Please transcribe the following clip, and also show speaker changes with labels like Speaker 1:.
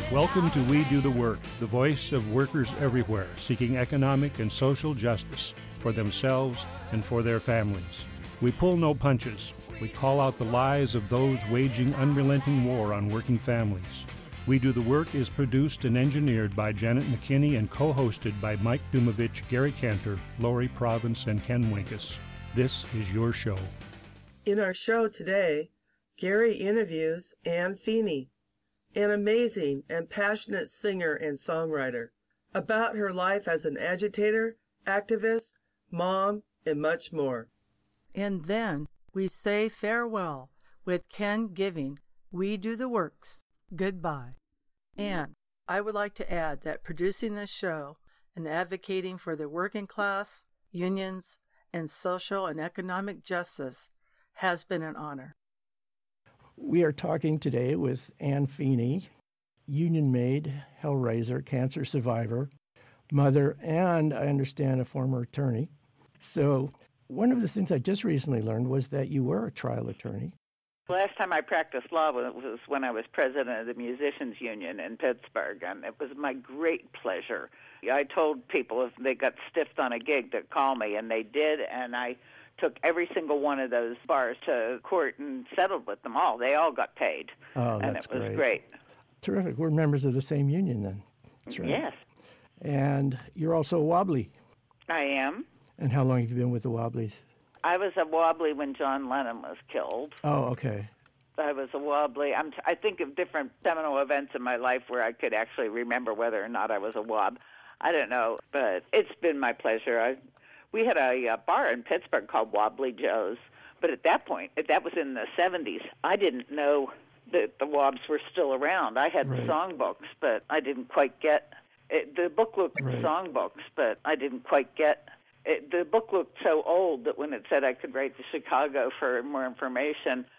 Speaker 1: Welcome to We Do the Work, the voice of workers everywhere seeking economic and social justice for themselves and for their families. We pull no punches. We call out the lies of those waging unrelenting war on working families. We Do the Work is produced and engineered by Janet McKinney and co-hosted by Mike Dumovich, Gary Cantor, Lori Province, and Ken Winkus. This is your show.
Speaker 2: In our show today, Gary interviews Ann Feeney, an amazing and passionate singer and songwriter, about her life as an agitator, activist, mom, and much more.
Speaker 3: And then we say farewell with Ken giving We Do the Works goodbye. And I would like to add that producing this show and advocating for the working class, unions, and social and economic justice has been an honor.
Speaker 4: We are talking today with Ann Feeney, union maid, hellraiser, cancer survivor, mother, and I understand a former attorney. So one of the things I just recently learned was that you were a trial attorney.
Speaker 5: The last time I practiced law was when I was president of the Musicians Union in Pittsburgh, and it was my great pleasure. I told people if they got stiffed on a gig to call me, and they did, and I took every single one of those bars to court and settled with them all. They all got paid.
Speaker 4: Oh,
Speaker 5: and
Speaker 4: that's
Speaker 5: it was
Speaker 4: great.
Speaker 5: Great.
Speaker 4: Terrific. We're members of the same union then. That's right.
Speaker 5: Yes.
Speaker 4: And you're also a Wobbly.
Speaker 5: I am.
Speaker 4: And how long have you been with the Wobblies?
Speaker 5: I was a Wobbly when John Lennon was killed.
Speaker 4: Oh, okay.
Speaker 5: I was a Wobbly. I think of different seminal events in my life where I could actually remember whether or not I was a Wob. I don't know, but it's been my pleasure. We had a bar in Pittsburgh called Wobbly Joe's, but at that point, that was in the 70s, I didn't know that the Wobs were still around. I had songbooks, but I didn't quite get it. The book looked songbooks, but I didn't quite get it. The book looked so old that when it said I could write to Chicago for more information,